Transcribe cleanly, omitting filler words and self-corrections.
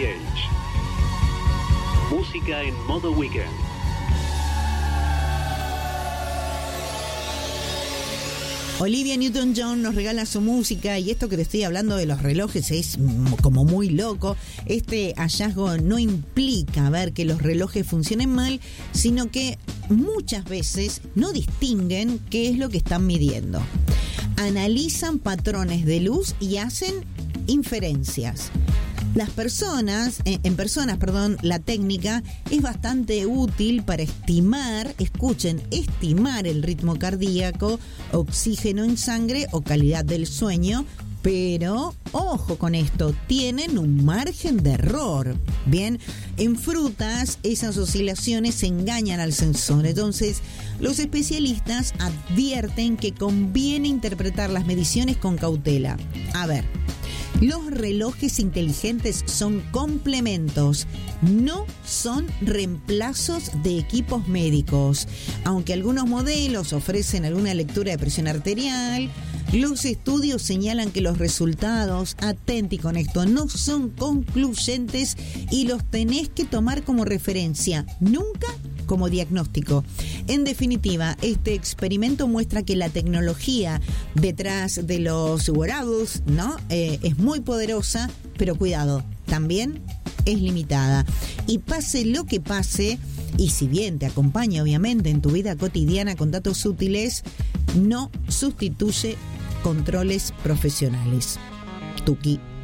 Stage. Música en modo weekend. Olivia Newton-John nos regala su música, y esto que te estoy hablando de los relojes es como muy loco. Este hallazgo no implica ver que los relojes funcionen mal, sino que muchas veces no distinguen qué es lo que están midiendo. Analizan patrones de luz y hacen inferencias. La técnica es bastante útil para estimar el ritmo cardíaco, oxígeno en sangre o calidad del sueño, pero ojo con esto, tienen un margen de error. Bien, en frutas esas oscilaciones engañan al sensor, entonces los especialistas advierten que conviene interpretar las mediciones con cautela. A ver, los relojes inteligentes son complementos, no son reemplazos de equipos médicos. Aunque algunos modelos ofrecen alguna lectura de presión arterial, los estudios señalan que los resultados, atenti con esto, no son concluyentes y los tenés que tomar como referencia, nunca como diagnóstico. En definitiva, este experimento muestra que la tecnología detrás de los wearables, ¿no? Es muy poderosa, pero cuidado, también es limitada. Y pase lo que pase, y si bien te acompaña obviamente en tu vida cotidiana con datos útiles, no sustituye controles profesionales. Tuki.